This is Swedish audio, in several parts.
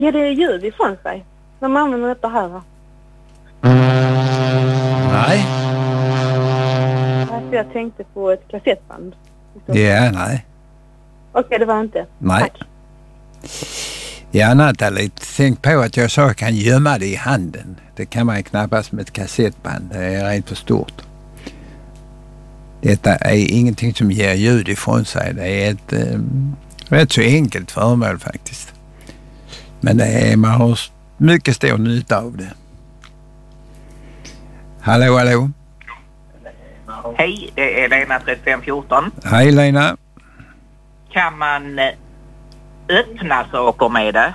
Ger det ljud ifrån sig när man använder detta här? Nej. Alltså jag tänkte på ett kassettband. Ja, nej. Okej, det var inte. Nej. Tack. Ja, Nathalie, tänk på att jag sa att jag kan gömma det i handen. Det kan man knappast med ett kassettband. Det är rent för stort. Detta är ingenting som ger ljud ifrån sig. Det är ett rätt så enkelt föremål faktiskt. Men man har mycket stor nytta av det. Hallå, hallå. Hej, det är Lena 3514. Hej Lena. Kan man öppna saker med det?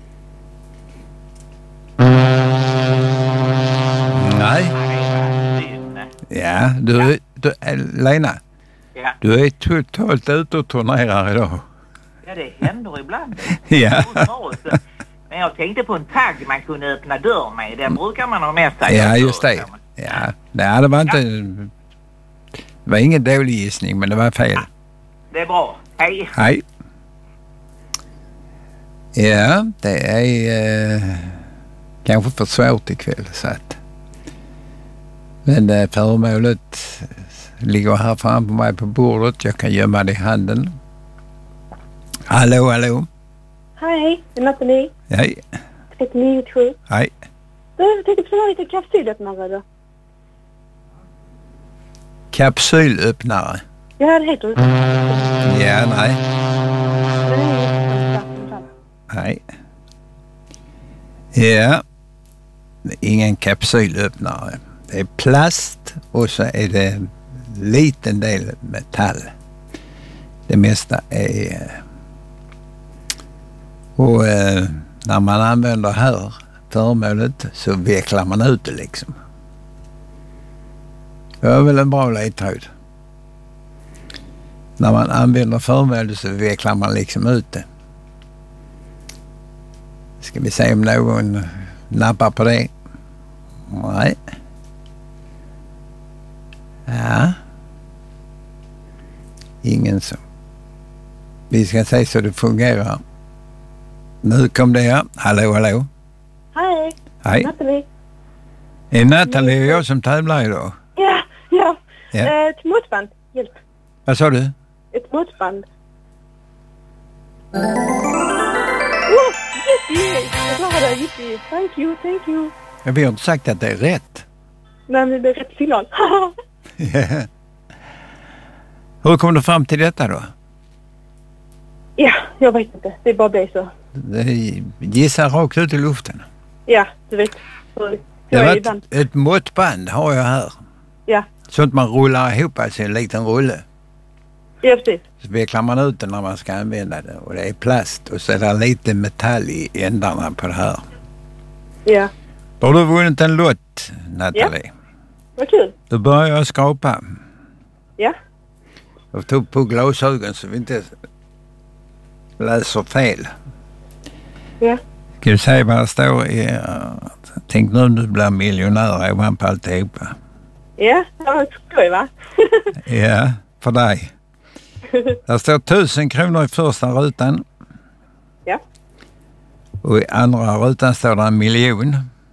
Nej. Ja, du Lena. Ja. Du är totalt ute och turnerar idag. Ja, det händer ibland. Ja. Men jag tänkte på en tagg man kunde öppna dörr med. Den brukar man ha med sig. Ja, just det. Ja, nej, det var inte... Det var ingen dålig gissning, men det var fel. Ja, det är bra. Hej. Hej. Ja, det är kanske för svårt ikväll så att... Men föremålet ligger här framför mig på bordet. Jag kan gömma det i handen. Hallå, hallå. Hej, det är Nathalie. Hej. 3927. Hej. Jag tänkte på lite kapsylöppnare då. Kapsylöppnare? Ja, det heter det. Ja, nej. Den är Nej. Ja. Ingen kapsylöppnare. Det är plast och så är det en liten del metall. Det mesta är... Och när man använder här föremålet så vecklar man ut det liksom. Det är väl en bra ledtråd. När man använder föremålet så vecklar man liksom ut det. Ska vi se om någon nappar på det? Nej. Ja. Ingen som. Vi ska se så det fungerar. Nu kom det här. Hallå, hallå. Hej. Hej. Nathalie. Är Nathalie och jag som tävlar idag? Ja. Ja. Ett måttband. Hjälp. Vad sa du? Ett måttband. Yippie! Jag klarade det. Yippie. Thank you. Ja, vi har inte sagt att det är rätt. Nej, men det är rätt signal. Ja. Hur kom du fram till detta då? Ja, jag vet inte. Det bara blev så. Gissa rakt ut i luften. Ja, du vet. Det var ett måttband har jag här. Ja. Sånt man rullar ihop alltså en liten rulle. Ja, precis. Så vecklar man ut den när man ska använda det. Och det är plast och så är det lite metall i ändarna på det här. Ja. Då har du vunnit en lott, Nathalie. Ja. Vad kul. Då börjar jag skapa. Ja. Jag tog på glasögon så vi inte läser fel. Ja. Ska du säga vad det står i... Tänk nu om du blir miljonär ovanpå alltihopa. Ja, det var skoj va? Ja, för dig. Där står 1000 kronor i första rutan. Ja. Och i andra rutan står det 1 miljon.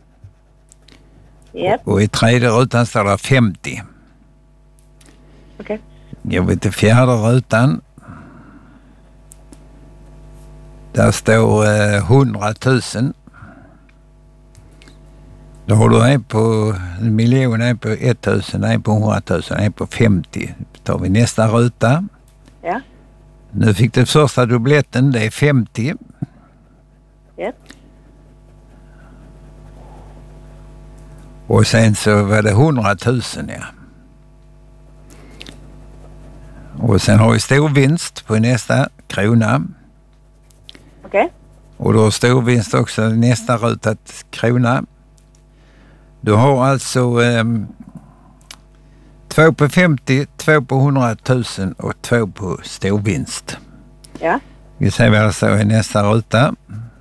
Ja. Och i tredje rutan står det 50. Okej. Går vi till fjärde rutan. Där står 100 000. Då har du en på 1 miljon, en på 1000, en på 100 000, en på 50. Då tar vi nästa ruta. Ja. Nu fick du första dubbletten, det är 50. Ja. Och sen så var det 100 000, ja. Och sen har vi stor vinst på nästa krona. Okej. Och då har stor vinst också nästa rutat krona. Du har alltså 2 på 50, 2 på 100 000 och 2 på stor vinst. Ja. Vi ser vad det står i nästa ruta.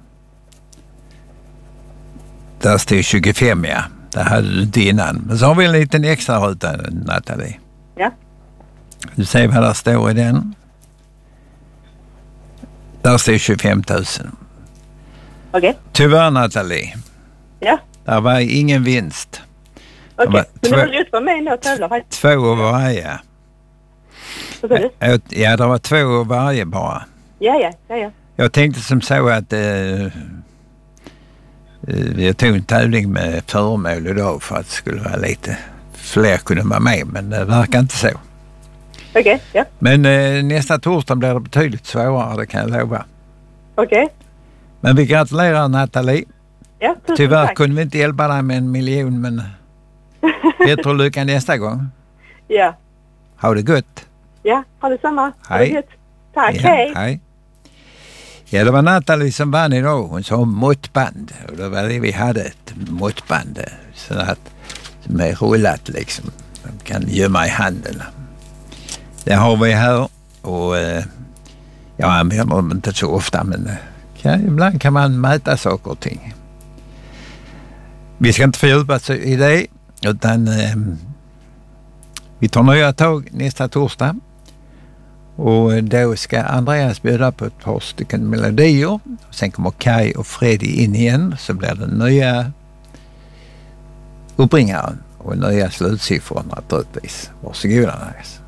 Där står 25, ja. Det hade du inte innan. Men så har vi en liten extra ruta, Nathalie. Ja. Du ser vad det står i den. Där står 25 000. Okej. Tyvärr, Nathalie. Ja. Det var ingen vinst. Okej. var Men det var rätt för mig att tävla faktiskt. 2 av varje. Vad sa du? Ja, det var 2 av varje bara. Ja. Jag tänkte som så att jag tog en tävling med föremål idag för att det skulle vara lite fler kunde vara med, men det verkar inte så. Okej, ja. Men nästa torsdag blir det betydligt svårare, det kan jag lova. Okej. Men vi gratulerar, Nathalie. Ja, tusen Tyvärr tack. kunde vi inte hjälpa dig med 1 miljon, men bättre lycka nästa gång. Ja. Ha det gott. Ja, ha detsamma. Hej. Ha det gött. Tack, Ja, hej. hej. Ja, det var Nathalie som vann idag. Hon sa måttband. Och det var det vi hade, ett måttband. Så att, som är rullat liksom. De kan gömma i handen. Det har vi här. Och jag använder dem inte så ofta, men ibland kan man mäta saker och ting. Vi ska inte fördjupa oss i det, utan vi tar nya tag nästa torsdag. Och då ska Andreas bjuda på ett par stycken melodier. Sen kommer Kai och Freddy in igen, så blir det nya uppringaren och nya slutsiffror naturligtvis. Varsågoda, Andreas.